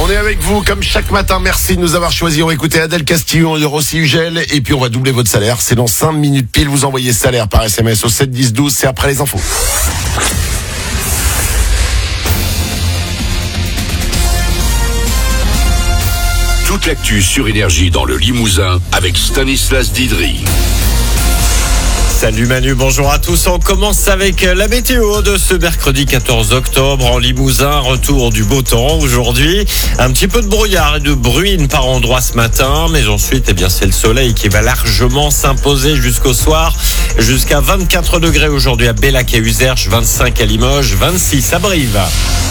On est avec vous comme chaque matin. Merci de nous avoir choisis. On va écouter Adèle Castillon, il y aura aussi Ugel. Et puis on va doubler votre salaire. C'est dans 5 minutes pile. Vous envoyez salaire par SMS au 7 10 12. C'est après les infos. Toute l'actu sur Énergie dans le Limousin avec Stanislas Didry. Salut Manu, bonjour à tous. On commence avec la météo de ce mercredi 14 octobre en Limousin. Retour du beau temps aujourd'hui. Un petit peu de brouillard et de bruine par endroits ce matin. Mais ensuite, c'est le soleil qui va largement s'imposer jusqu'au soir. Jusqu'à 24 degrés aujourd'hui à Bellac et Uzerche, 25 à Limoges, 26 à Brive.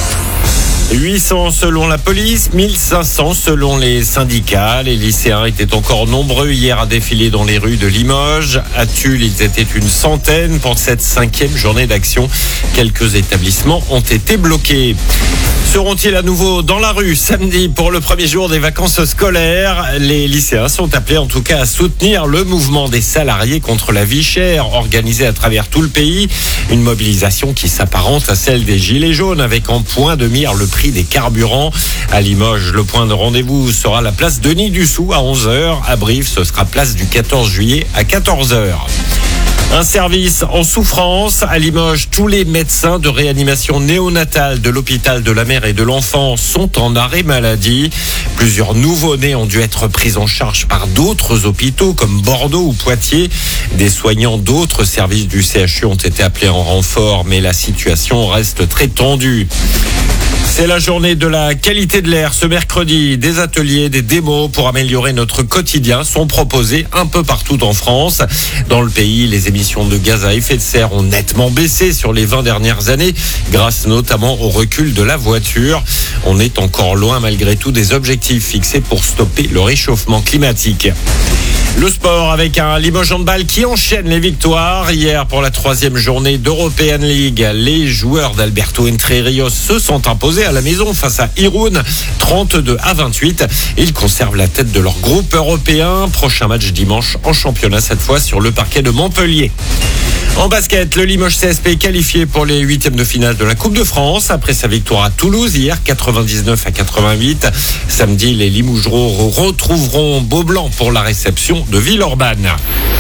800 selon la police, 1500 selon les syndicats. Les lycéens étaient encore nombreux hier à défiler dans les rues de Limoges. À Tulle, ils étaient une centaine pour cette 5e journée d'action. Quelques établissements ont été bloqués. Seront-ils à nouveau dans la rue samedi pour le premier jour des vacances scolaires? Les lycéens sont appelés en tout cas à soutenir le mouvement des salariés contre la vie chère organisé à travers tout le pays. Une mobilisation qui s'apparente à celle des Gilets jaunes avec en point de mire le prix des carburants. À Limoges, le point de rendez-vous sera la place Denis-Dussou à 11h. À Brive, ce sera place du 14 juillet à 14h. Un service en souffrance. À Limoges, tous les médecins de réanimation néonatale de l'hôpital de la mère et de l'enfant sont en arrêt maladie. Plusieurs nouveau-nés ont dû être pris en charge par d'autres hôpitaux comme Bordeaux ou Poitiers. Des soignants d'autres services du CHU ont été appelés en renfort, mais la situation reste très tendue. C'est la journée de la qualité de l'air. Ce mercredi, des ateliers, des démos pour améliorer notre quotidien sont proposés un peu partout en France. Dans le pays, les émissions de gaz à effet de serre ont nettement baissé sur les 20 dernières années, grâce notamment au recul de la voiture. On est encore loin malgré tout des objectifs fixés pour stopper le réchauffement climatique. Le sport avec un Limoges Handball qui enchaîne les victoires. Hier, pour la 3e journée d'European League, les joueurs d'Alberto Entre Rios se sont imposés à la maison face à Irun, 32-28. Ils conservent la tête de leur groupe européen. Prochain match dimanche en championnat, cette fois sur le parquet de Montpellier. En basket, le Limoges CSP qualifié pour les 8e de finale de la Coupe de France après sa victoire à Toulouse hier, 99-88. Samedi, les Limougereaux retrouveront Beaublanc pour la réception de Villeurbanne.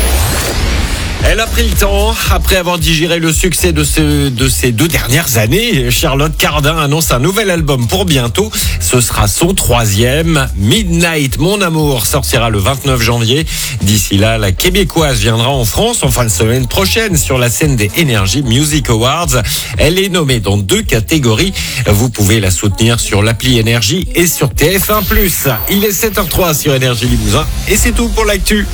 Elle a pris le temps. Après avoir digéré le succès de ces 2 dernières années, Charlotte Cardin annonce un nouvel album pour bientôt. Ce sera son 3e. Midnight, mon amour, sortira le 29 janvier. D'ici là, la Québécoise viendra en France en fin de semaine prochaine sur la scène des Energy Music Awards. Elle est nommée dans 2 catégories. Vous pouvez la soutenir sur l'appli Énergie et sur TF1+. Il est 7h03 sur Énergie Limousin et c'est tout pour l'actu.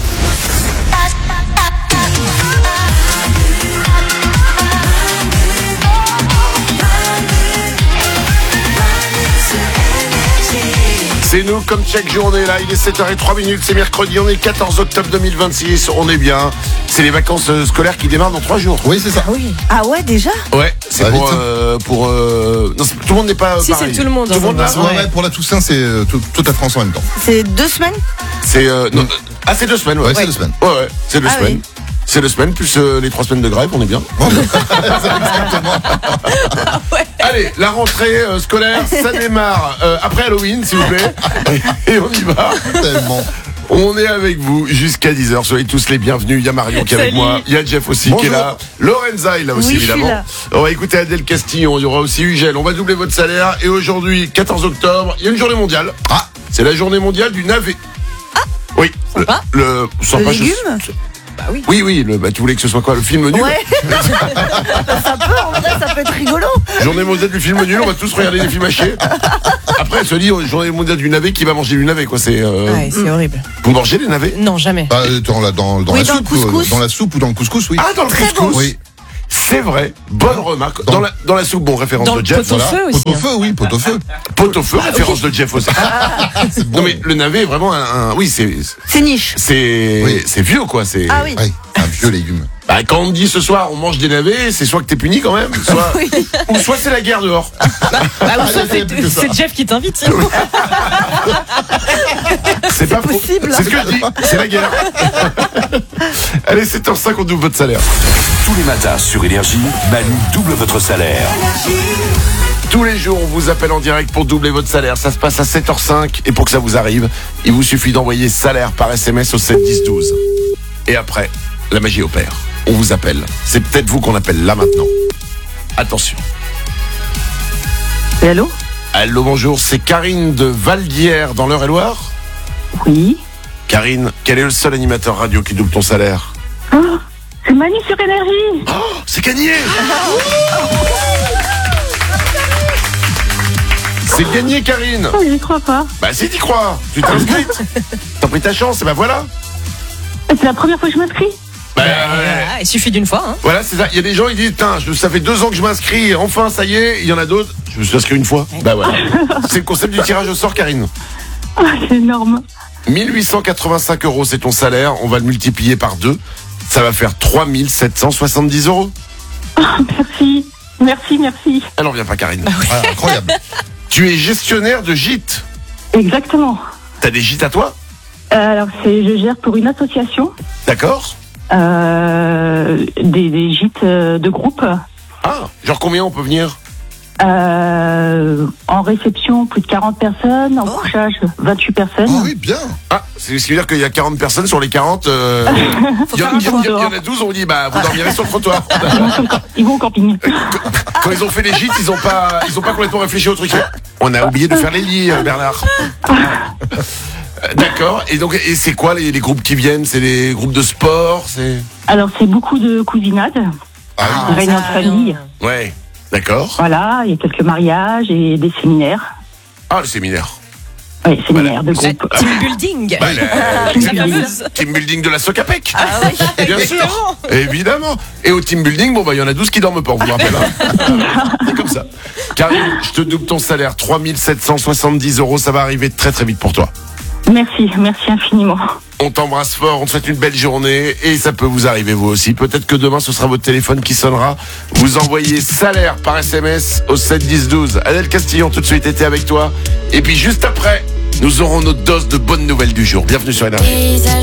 C'est nous comme chaque journée là, il est 7h03, c'est mercredi, on est le 14 octobre 2026, on est bien. C'est les vacances scolaires qui démarrent dans 3 jours. Oui, c'est ça. Oui. Ah ouais, déjà? Ouais, c'est pour non, tout le monde n'est pas si, pareil. c'est tout le monde. Tout le monde là. Ouais, pour la Toussaint, c'est toute la France en même temps. C'est 2 semaines? C'est non, c'est 2 semaines, ouais. C'est 2 semaines. Ouais, c'est 2 semaines. Oui. C'est 2 semaines plus les 3 semaines de grève, on est bien. Exactement. Ouais. Allez, la rentrée scolaire, ça démarre après Halloween, s'il vous plaît. Et on y va. Tellement. On est avec vous jusqu'à 10h. Soyez tous les bienvenus. Il y a Marion qui est avec Salut. moi. Il y a Jeff aussi qui est là. Lorenza est là aussi, Oui, je suis évidemment. là. On va écouter Adèle Castillon. Il y aura aussi Ugel. On va doubler votre salaire. Et aujourd'hui, 14 octobre, il y a une journée mondiale. Ah. C'est la journée mondiale du navet. Oui. Sympa. Le sympa, légume? Bah oui. Oui. Tu voulais que ce soit quoi? Le film nul? Ouais. Ça peut, en vrai, ça peut être rigolo. Journée mondiale du film nul. On va tous regarder des films hachés. Après, elle se dit, journée mondiale du navet, qui va manger du navet, quoi. C'est, Ouais, c'est horrible. Vous mangez des navets? Non, jamais. Bah, dans la Oui, dans le soupe, couscous. dans la soupe ou dans le couscous, oui. Ah, dans le Très couscous. bon. Oui. C'est vrai. Bonne remarque. Dans la soupe, bon, référence Dans de le Jeff. pot-au-feu aussi. Pot-au-feu, oui, pot-au-feu. Pot-au-feu, référence de Jeff aussi. C'est bon. Non mais le navet est vraiment oui, C'est niche. c'est vieux quoi, c'est Ah oui. Oui, un vieux légume. Bah, quand on me dit ce soir on mange des navets, c'est soit que t'es puni quand même, soit Oui. ou soit c'est la guerre dehors. Ou ça, C'est Jeff qui t'invite. C'est pas faux. possible. C'est ce que je dis, c'est la guerre. Allez, 7h05, on double votre salaire. Tous les matins sur Énergie, Manu double votre salaire. Tous les jours, on vous appelle en direct pour doubler votre salaire. Ça se passe à 7h05 et pour que ça vous arrive, il vous suffit d'envoyer salaire par SMS au 7 10 12. Et après, la magie opère. On vous appelle. C'est peut-être vous qu'on appelle là maintenant. Attention. Et allô? Allô, bonjour, c'est Karine de Valdière dans l'Eure-et-Loire. Oui. Karine, quel est le seul animateur radio qui double ton salaire? Oh, c'est Manu sur Énergie. Oh, c'est gagné. C'est gagné, Karine. Oh, j'y crois pas. Bah si t'y crois, tu t'es inscrite. T'as pris ta chance, et bah voilà. C'est la première fois que je m'inscris. Bah, Voilà, il suffit d'une fois. Hein. voilà, c'est ça. Il y a des gens, ils disent, putain, ça fait 2 ans que je m'inscris, enfin, ça y est. Il y en a d'autres, je me suis inscrit une fois. Bah voilà. C'est le concept du tirage au sort, Karine. Oh, c'est énorme. 1885 € c'est ton salaire, on va le multiplier par 2. Ça va faire 3770 €. Oh, merci. Merci, merci. Elle en vient pas, Karine. Ah, incroyable. Tu es gestionnaire de gîtes. Exactement. T'as des gîtes à toi? Alors, je gère pour une association D'accord. des gîtes de groupe. Ah, genre combien on peut venir? En réception, plus de 40 personnes. En couchage, 28 personnes. Oh oui, bien. Ah, c'est ce qui veut dire qu'il y a 40 personnes sur les 40. Il y en a 12, on dit, bah, vous dormirez sur le trottoir. Ils vont au camping. Quand ils ont fait les gîtes, ils ont pas complètement réfléchi au truc. On a oublié de faire les lits, Bernard. D'accord. Et donc, et c'est quoi les groupes qui viennent? C'est les groupes de sport? C'est... Alors, c'est beaucoup de cousinade, Ah des réunions de famille. Ouais. D'accord. Voilà, il y a quelques mariages et des séminaires. Ah, le séminaire. Oui, séminaires de La groupe. team building. Bah, La fameuse. team building de la Socapec. Ah oui, Bien sûr. Évidemment. Et au team building, bon, bah, il y en a 12 qui dorment pas, on vous le rappelle. Hein. C'est comme ça. Karine, je te double ton salaire. 3770 €. Ça va arriver très, très vite pour toi. Merci infiniment. On t'embrasse fort, on te souhaite une belle journée et ça peut vous arriver vous aussi. Peut-être que demain ce sera votre téléphone qui sonnera. Vous envoyez salaire par SMS au 7 10 12. Adèle Castillon tout de suite était avec toi. Et puis juste après, nous aurons notre dose de bonnes nouvelles du jour. Bienvenue sur Énergie.